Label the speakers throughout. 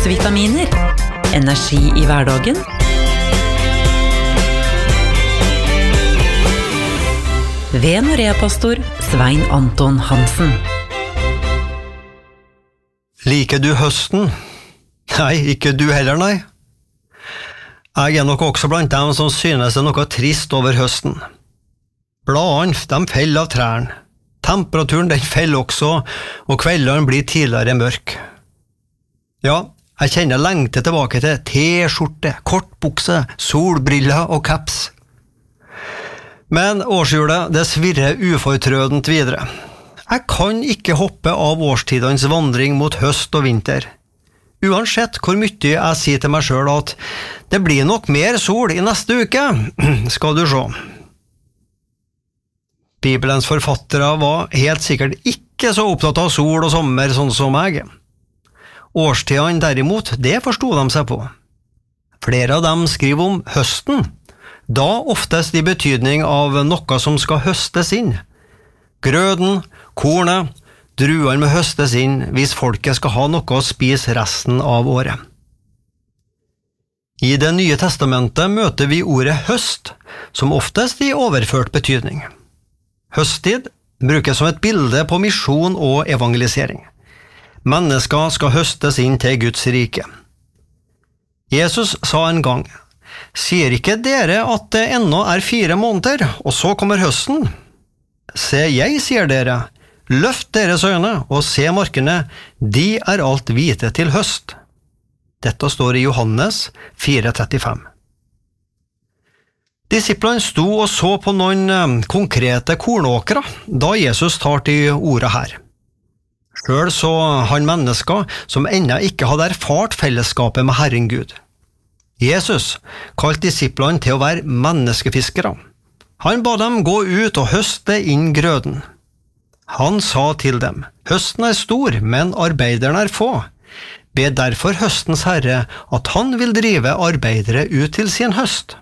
Speaker 1: Trosvitaminer. Energi i hverdagen. Ved Norea-pastor Svein Anton Hansen.
Speaker 2: Liker du høsten? Nei, ikke du heller, nei. Jeg nok også blant dem som synes det noe trist over høsten. Bladene, de feller av trærne. Temperaturen, den feller også, og kveldene blir tidligere mørk. Ja, jeg kjenner lengte tilbake til t-skjorte, kortbukse, solbriller og caps. Men årshjulet, det svirrer ufortrødent videre. Jeg kan ikke hoppe av årstidens vandring mot høst og vinter. Uansett hvor mye jeg sier til meg selv at det blir nok mer sol i neste uke, skal du se. Bibelens forfattere var helt sikkert ikke så opptatt av sol og sommer sånn som jeg. Årstidene derimot, det forstod de seg på. Flere av dem skriver om høsten, da oftest i betydning av noe som skal høstes inn. Grøden, kornet, druene med høstes inn hvis folket skal ha noe å spise resten av året. I Det nye testamentet møter vi ordet høst, som oftest i overført betydning. Høsttid brukes som et bilde på misjon og evangelisering. Mennesker skal høstes inn til Guds rike. Jesus sa en gang, «Sier ikke dere at det ennå er 4 måneder, og så kommer høsten? Se, jeg sier dere, løft deres øyne og se markene, de er alt hvite til høst.» Dette står i Johannes 4,35. Disiplene sto og så på noen konkrete kornåkre da Jesus tar til ordet her. Selv så han mennesker som ennå ikke hadde erfart fellesskapet med Herren Gud. Jesus kalte disiplene til å være menneskefiskere. Han ba dem gå ut og høste inn grøden. Han sa til dem, «Høsten er stor, men arbeiderne er få. Be derfor høstens herre at han vil drive arbeidere ut til sin høst.»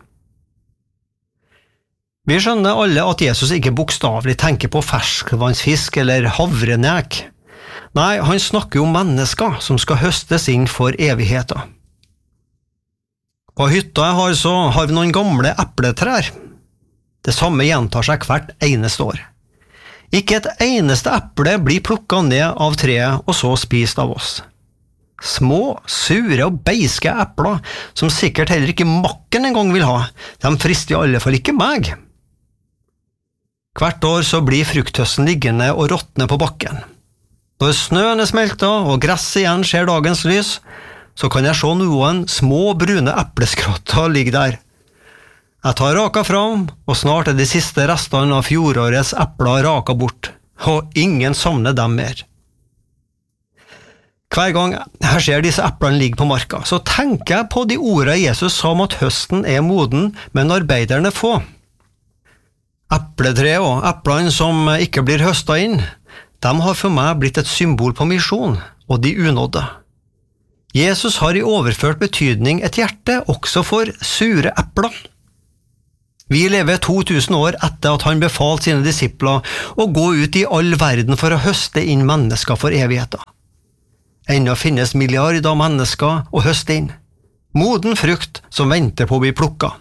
Speaker 2: Vi skjønner alle at Jesus ikke bokstavelig tenker på ferskvannsfisk eller havrenek. Nei, han snakker om mennesker som skal høstes inn for evigheten. På hytta jeg har så har vi noen gamle epletrær. Det samme gjentar seg hvert eneste år. Ikke et eneste eple blir plukket ned av treet og så spist av oss. Små, sure og beiske epler, som sikkert heller ikke makken en gang vil ha, de frister i alle fall ikke meg. Hvert år så blir frukthøsten liggende og råtne på bakken. Når snøen er smeltet og gresset igjen ser dagens lys, så kan jeg se noen små brune epleskrotter ligge der. Jeg tar raka fram, og snart er de siste restene av fjorårets epler raka bort, og ingen savner dem mer. Hver gang jeg ser disse eplene ligge på marka, så tenker jeg på de ordene Jesus sa om at høsten er moden, men arbeiderne få. Epletre og eplene som ikke blir høstet inn, de har for meg blitt et symbol på misjon og de unådde. Jesus har i overført betydning et hjerte også for sure epler. Vi lever 2000 år etter at han befalte sine disipler å gå ut i all verden for å høste inn mennesker for evigheten. Ennå finnes milliarder av mennesker å høste inn. Moden frukt som venter på å bli plukket.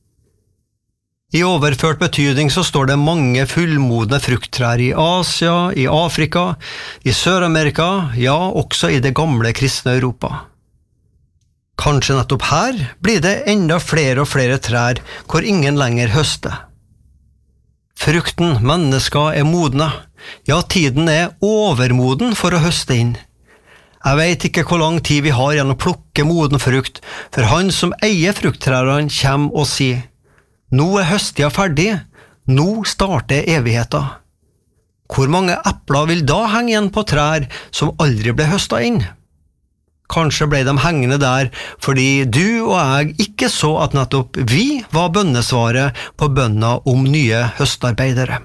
Speaker 2: I overført betydning så står det mange fullmodne frukttrær i Asia, i Afrika, i Sør-Amerika, ja, også i det gamle kristne Europa. Kanskje nettopp her blir det enda flere og flere trær hvor ingen lenger høster. Frukten, mennesker er modne, ja, tiden er overmoden for å høste inn. Jeg vet ikke hvor lang tid vi har igjen å plukke moden frukt, for han som eier frukttrærene kommer og sier, «Nå er høsttida ferdig, nå starter evigheten.» Hvor mange epler vil da henge igjen på trær som aldri ble høstet inn? Kanskje ble de hengende der fordi du og jeg ikke så at nettopp vi var bønnesvaret på bønna om nye høstarbeidere.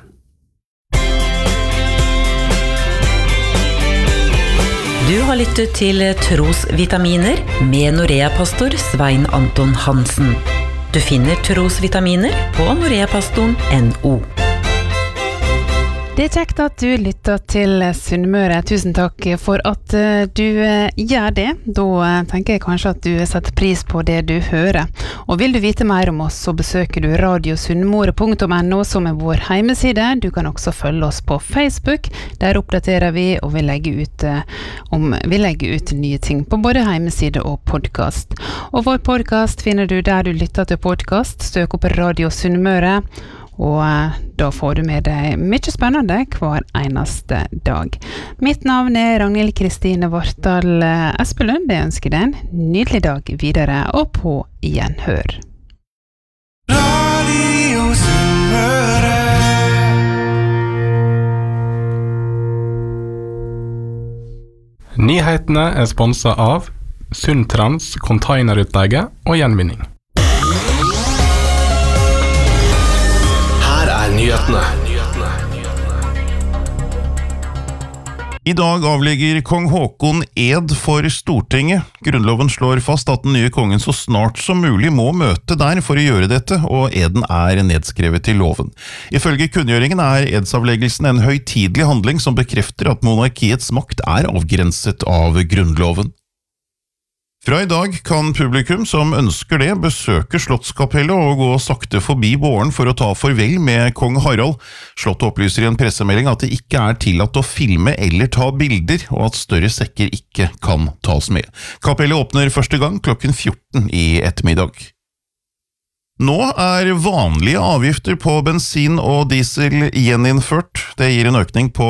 Speaker 1: Du har lyttet til Trosvitaminer med Norea-pastor Svein Anton Hansen. Du finner Trosvitaminer på noreapastoren.no.
Speaker 3: Det kjekt at du lytter til Sunnmøre. Tusen takk for at du gjør det. Da tenker jeg kanskje at du setter pris på det du hører. Og vil du vite mer om oss, så besøker du radiosunnmøre.no som vår hjemmeside. Du kan også følge oss på Facebook. Der oppdaterer vi, og vi legger ut nye ting på både hjemmeside og podcast. Og vår podcast finner du der du lytter til podcast. Støk opp Radio Sunnmøre. Og da får du med deg mye spennende hver eneste dag. Mitt navn Ragnhild Kristine Vartdal Espelund. Jeg ønsker deg en nydelig dag videre, og på gjenhør. Radio Sunnmøre.
Speaker 4: Nyhetene sponset av Sundtrans containerutleie og gjenvinning.
Speaker 5: Nyhetene.
Speaker 6: I dag avlegger kong Håkon ed for Stortinget. Grunnloven slår fast at den nye kongen så snart som mulig må møte der for å gjøre dette, og eden nedskrevet i loven. Ifølge kunngjøringen edsavleggelsen en høytidelig handling som bekrefter at monarkiets makt avgrenset av grunnloven. Fra i dag kan publikum som ønsker det besøke Slottskapellet og gå sakte forbi båren for å ta farvel med kong Harald. Slottet opplyser i en pressemelding at det ikke tillatt å filme eller ta bilder, og at større sekker ikke kan tas med. Kapellet åpner første gang klokken 14 i ettermiddag. Nå vanlige avgifter på bensin og diesel gjeninnført. Det gir en økning på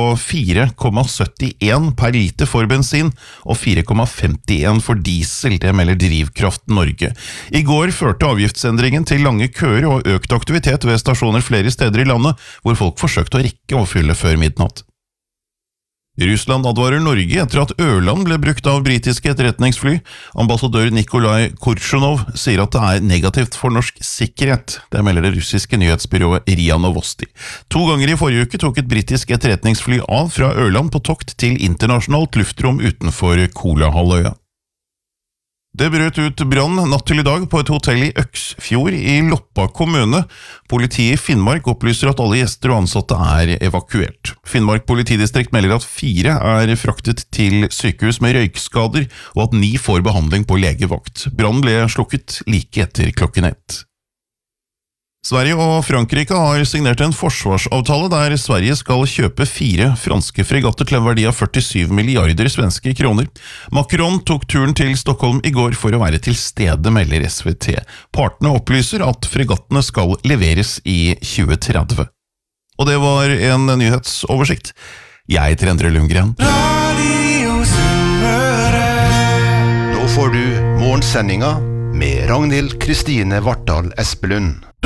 Speaker 6: 4,71 per liter for bensin og 4,51 for diesel, det melder Drivkraft Norge. I går førte avgiftsendringen til lange køer og økt aktivitet ved stasjoner flere steder i landet, hvor folk forsøkte å rekke å fylle før midnatt. Russland advarer Norge etter at Ørland ble brukt av britiske etterretningsfly. Ambassadør Nikolai Korshunov sier at det negativt for norsk sikkerhet. Det melder det russiske nyhetsbyrået RIA Novosti. 2 ganger i forrige uke tok et britisk etterretningsfly av fra Ørland på tokt til internasjonalt luftrom utenfor Kolahalvøya. Det brøt ut brann natt til i dag på et hotell i Øksfjord i Loppa kommune. Politiet i Finnmark opplyser at alle gjester og ansatte evakuert. Finnmark politidistrikt melder at 4 fraktet til sykehus med røykskader, og at 9 får behandling på legevakt. Brannen ble slukket like etter klokken 1. Sverige og Frankrike har signert en forsvarsavtale der Sverige skal kjøpe 4 franske fregatter til en verdi av 47 milliarder svenske kroner. Macron tok turen til Stockholm i går for å være til stede, melder SVT. Partene opplyser at fregattene skal leveres i 2030. Og det var en nyhetsoversikt. Jeg heter Endre Lundgren.
Speaker 5: Nå får du morgensendinga med Ragnhild Kristine Vartdal Espelund.